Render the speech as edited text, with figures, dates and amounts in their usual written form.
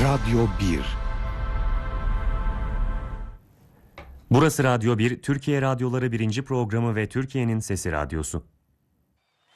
Radyo 1. Burası Radyo 1, Türkiye Radyoları 1. programı ve Türkiye'nin Sesi Radyosu.